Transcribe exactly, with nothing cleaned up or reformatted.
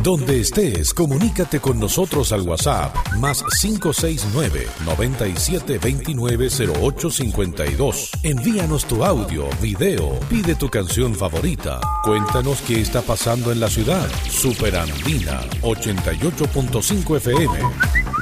Donde estés, comunícate con nosotros al WhatsApp más cinco seis nueve, nueve siete dos nueve, cero ocho cinco dos. Envíanos tu audio, video, pide tu canción favorita. Cuéntanos qué está pasando en la ciudad. Super Andina ochenta y ocho punto cinco F M.